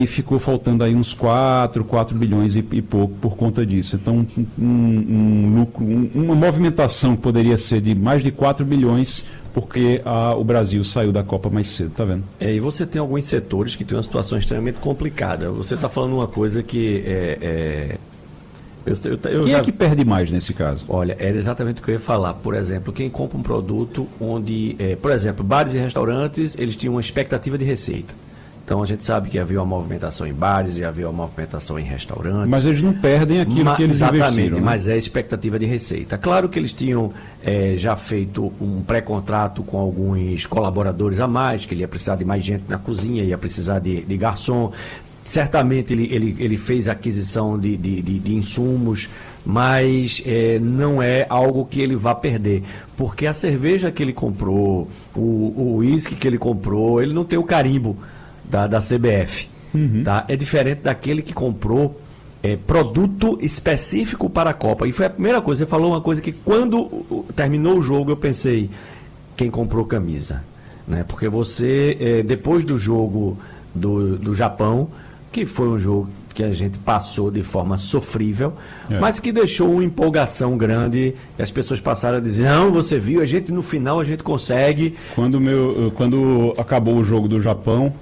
e ficou faltando aí uns 4 bilhões e pouco por conta disso. Então, um lucro, uma movimentação que poderia ser de mais de 4 bilhões, porque o Brasil saiu da Copa mais cedo, tá vendo? E você tem alguns setores que têm uma situação extremamente complicada. Você está falando uma coisa que Quem é que perde mais nesse caso? Olha, era exatamente o que eu ia falar. Por exemplo, quem compra um produto onde, por exemplo, bares e restaurantes, eles tinham uma expectativa de receita. Então a gente sabe que havia uma movimentação em bares e havia uma movimentação em restaurantes. Mas eles não perdem aquilo que eles exatamente, investiram. Né? Mas é expectativa de receita. Claro que eles tinham já feito um pré-contrato com alguns colaboradores a mais, que ele ia precisar de mais gente na cozinha, ia precisar de garçom. Certamente ele fez aquisição de insumos, mas não é algo que ele vá perder. Porque a cerveja que ele comprou, o uísque que ele comprou, ele não tem o carimbo da CBF. Uhum. Tá? É diferente daquele que comprou produto específico para a Copa. E foi a primeira coisa. Você falou uma coisa que quando terminou o jogo eu pensei, quem comprou camisa? Né? Porque você, depois do jogo do Japão, que foi um jogo que a gente passou de forma sofrível, mas que deixou uma empolgação grande, e as pessoas passaram a dizer, não, você viu, no final a gente consegue. Quando acabou o jogo do Japão,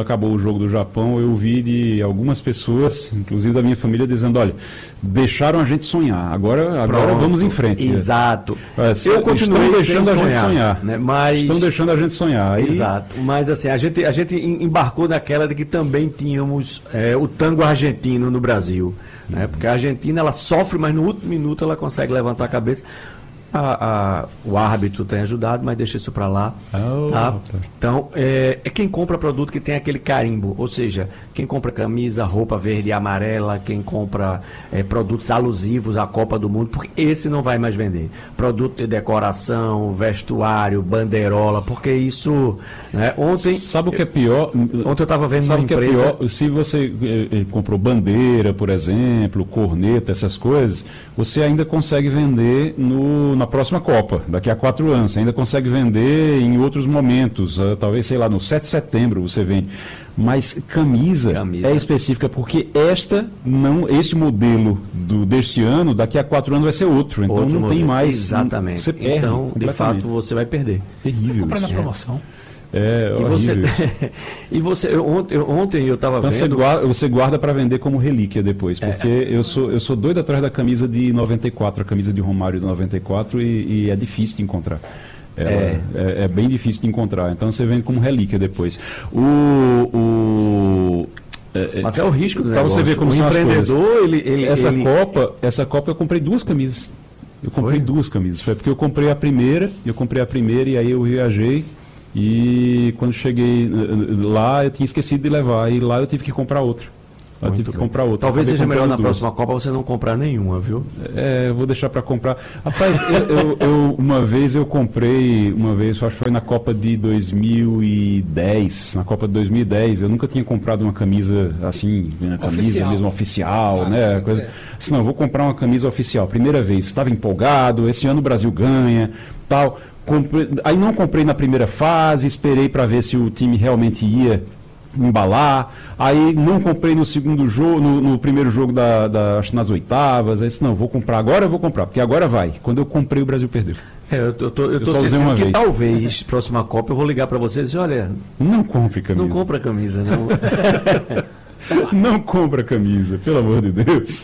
eu vi de algumas pessoas, inclusive da minha família, dizendo, olha, deixaram a gente sonhar, agora vamos em frente. Exato. Eu continuei deixando a gente sonhar. Né? Mas... Estão deixando a gente sonhar. Exato. Mas assim, a gente embarcou naquela de que também tínhamos o tango argentino no Brasil. Né? Porque a Argentina, ela sofre, mas no último minuto ela consegue levantar a cabeça. O árbitro tem ajudado, mas deixa isso para lá. Tá? Então, é quem compra produto que tem aquele carimbo, ou seja, quem compra camisa, roupa verde e amarela, quem compra produtos alusivos à Copa do Mundo, porque esse não vai mais vender. Produto de decoração, vestuário, bandeirola, porque isso... Né? Ontem... Sabe o que é pior? Ontem eu estava vendo uma empresa... Que é pior? Se você comprou bandeira, por exemplo, corneta, essas coisas, você ainda consegue vender na próxima Copa, daqui a 4 anos. Você ainda consegue vender em outros momentos, talvez, sei lá, no 7 de setembro você vende. Mas camisa é específica, porque este modelo deste ano, daqui a 4 anos vai ser outro. Então não modelo. Tem mais. Exatamente. Você perde, então, de fato, você vai perder. Terrível. Comprar na promoção. Ontem eu estava vendo... Você guarda para vender como relíquia depois, porque eu sou doido atrás da camisa de 94, a camisa de Romário de 94, e é difícil de encontrar. É bem difícil de encontrar, então você vende como relíquia depois. Mas é o risco do negócio. Para você ver como o são empreendedor, as coisas. Essa Copa eu comprei 2 camisas. Foi 2 camisas. Foi porque eu comprei a primeira e aí eu viajei. E quando cheguei lá, eu tinha esquecido de levar. E lá eu tive que comprar outra. Talvez seja melhor na próxima Copa você não comprar nenhuma, viu? Eu vou deixar para comprar. Rapaz, uma vez eu comprei, acho que foi na Copa de 2010. Na Copa de 2010, eu nunca tinha comprado uma camisa assim, camisa mesmo oficial, né? Assim, não, eu vou comprar uma camisa oficial. Primeira vez, estava empolgado, esse ano o Brasil ganha, tal. Aí não comprei na primeira fase, esperei para ver se o time realmente ia embalar, aí não comprei no segundo jogo, no primeiro jogo acho que nas oitavas, aí disse, não, vou comprar, agora eu vou comprar, porque agora vai. Quando eu comprei, o Brasil perdeu. Eu tô sentindo que talvez, próxima Copa, eu vou ligar para vocês e dizer, olha... Não compre camisa. Não compra camisa, não. Não compra camisa, pelo amor de Deus.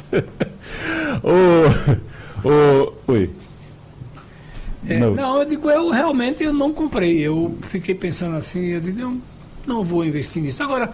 Oi. Não, eu digo, eu realmente não comprei. Eu fiquei pensando assim, eu digo, eu não vou investir nisso. Agora,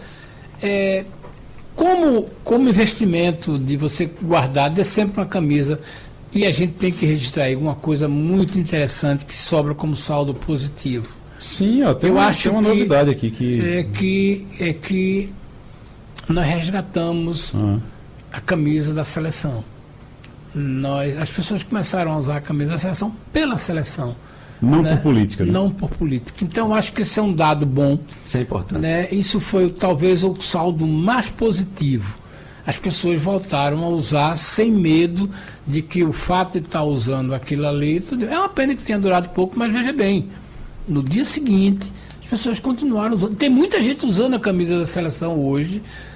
como investimento de você guardar, é sempre uma camisa, e a gente tem que registrar aí uma coisa muito interessante que sobra como saldo positivo. Sim, tem uma novidade aqui que nós resgatamos a camisa da seleção. As pessoas começaram a usar a camisa da seleção pela seleção. Não por política. Né? Não por política. Então, acho que esse é um dado bom. Isso é importante. Né? Isso foi talvez o saldo mais positivo. As pessoas voltaram a usar sem medo de que o fato de estar usando aquilo ali... É uma pena que tenha durado pouco, mas veja bem, no dia seguinte, as pessoas continuaram usando. Tem muita gente usando a camisa da seleção hoje,